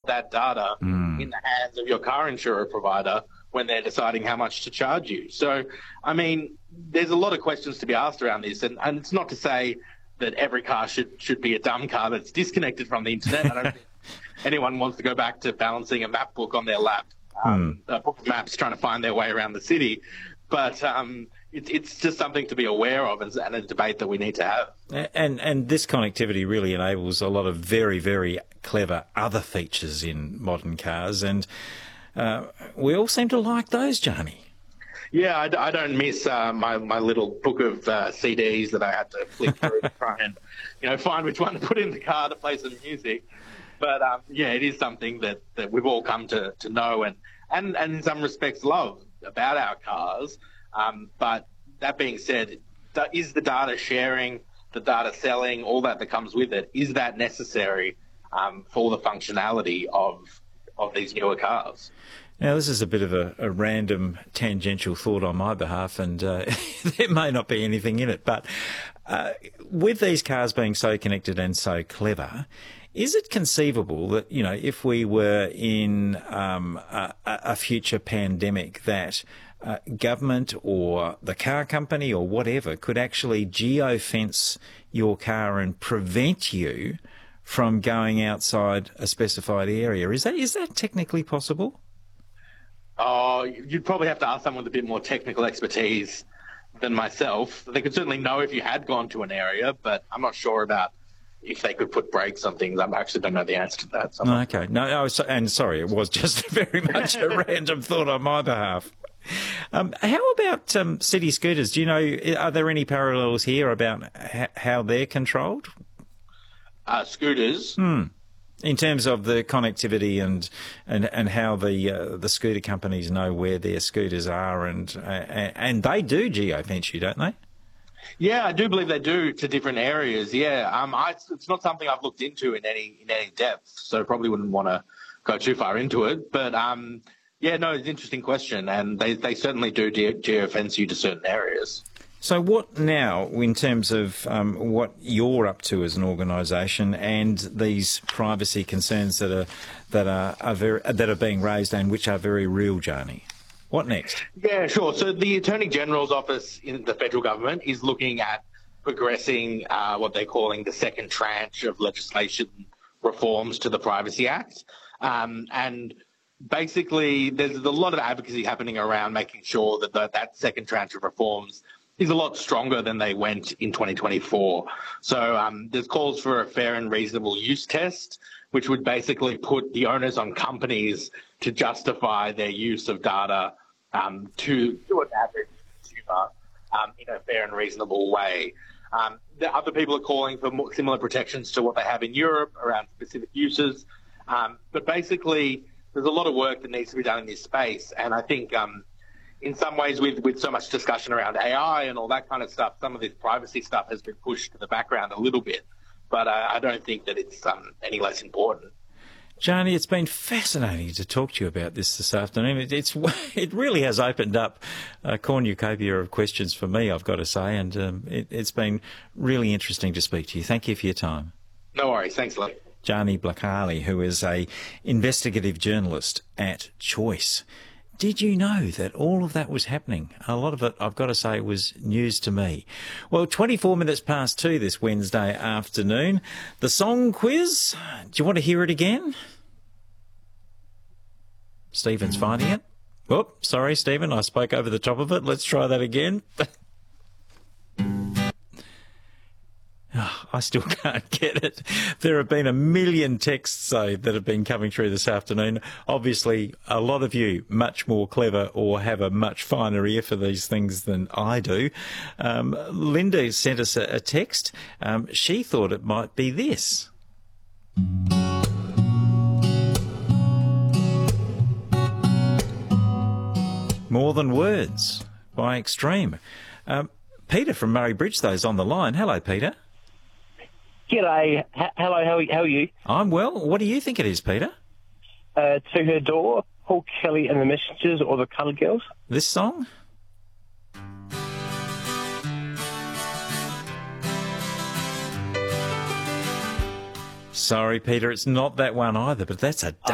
that data in the hands of your car insurer provider when they're deciding how much to charge you. So, I mean, there's a lot of questions to be asked around this, and it's not to say that every car should be a dumb car that's disconnected from the internet. I don't think anyone wants to go back to balancing a map book on their lap, a book of maps trying to find their way around the city. But it's just something to be aware of and a debate that we need to have. And this connectivity really enables a lot of very, very clever other features in modern cars, and we all seem to like those, Johnny. Yeah, I don't miss my little book of CDs that I had to flick through to try and find which one to put in the car to play some music. But yeah, it is something that we've all come to know and in some respects love about our cars. But that being said, is the data sharing, the data selling, all that comes with it, is that necessary for the functionality of these newer cars? Now, this is a bit of a random tangential thought on my behalf, and there may not be anything in it, but with these cars being so connected and so clever, is it conceivable that, if we were in a future pandemic, that government or the car company or whatever could actually geofence your car and prevent you from going outside a specified area? Is that technically possible? Oh, you'd probably have to ask someone with a bit more technical expertise than myself. They could certainly know if you had gone to an area, but I'm not sure about if they could put brakes on things. I actually don't know the answer to that. So okay. No, and sorry, it was just very much a random thought on my behalf. How about city scooters? Do you know, are there any parallels here about how they're controlled? Scooters? In terms of the connectivity and how the scooter companies know where their scooters are, and they do geofence you, don't they? Yeah, I do believe they do to different areas. Yeah, it's not something I've looked into in any depth, so probably wouldn't want to go too far into it. But yeah, no, it's an interesting question, and they certainly do geofence you to certain areas. So what now, in terms of what you're up to as an organisation and these privacy concerns that are being raised and which are very real, Johnny? What next? Yeah, sure. So the Attorney General's office in the federal government is looking at progressing what they're calling the second tranche of legislation reforms to the Privacy Act, and basically there's a lot of advocacy happening around making sure that that second tranche of reforms is a lot stronger than they went in 2024. So there's calls for a fair and reasonable use test, which would basically put the onus on companies to justify their use of data to an average consumer in a fair and reasonable way. The other people are calling for more similar protections to what they have in Europe around specific uses. But basically, there's a lot of work that needs to be done in this space. And I think in some ways, with so much discussion around AI and all that kind of stuff, some of this privacy stuff has been pushed to the background a little bit. But I don't think that it's any less important. Johnny, it's been fascinating to talk to you about this afternoon. It really has opened up a cornucopia of questions for me, I've got to say, and it's been really interesting to speak to you. Thank you for your time. No worries. Thanks, Lee. Gianni Blacali, who is a investigative journalist at Choice. Did you know that all of that was happening? A lot of it, I've got to say, was news to me. Well, 24 minutes past 2 this Wednesday afternoon. The song quiz. Do you want to hear it again? Stephen's finding it. Oh, sorry, Stephen, I spoke over the top of it. Let's try that again. Oh, I still can't get it. There have been a million texts, though, that have been coming through this afternoon. Obviously, a lot of you much more clever or have a much finer ear for these things than I do. Linda sent us a text. She thought it might be this. More Than Words by Extreme. Peter from Murray Bridge, though, is on the line. Hello, Peter. G'day. Hello, how are you? I'm well. What do you think it is, Peter? To Her Door, Paul Kelly and the Messengers, or the Colour Girls. This song? Sorry, Peter, it's not that one either, but that's a